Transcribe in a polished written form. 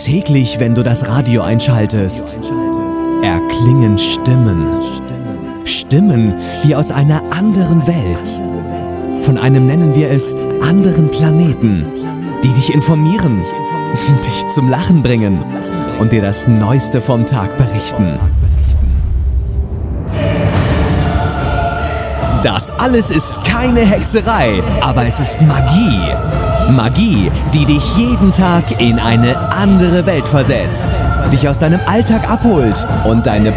Täglich, wenn du das Radio einschaltest, erklingen Stimmen. Stimmen wie aus einer anderen Welt. Von einem, nennen wir es, anderen Planeten, die dich informieren, dich zum Lachen bringen und dir das Neueste vom Tag berichten. Das alles ist keine Hexerei, aber es ist Magie. Magie, die dich jeden Tag in eine andere Welt versetzt, dich aus deinem Alltag abholt und deine